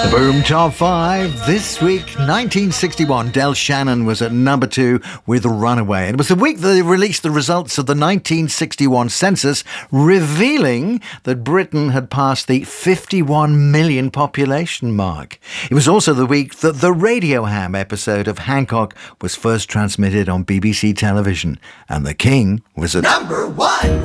Boom Top 5. This week, 1961, Del Shannon was at number 2 with Runaway. It was the week that they released the results of the 1961 census, revealing that Britain had passed the 51 million population mark. It was also the week that the Radio Ham episode of Hancock was first transmitted on BBC television. And the King was at number 1.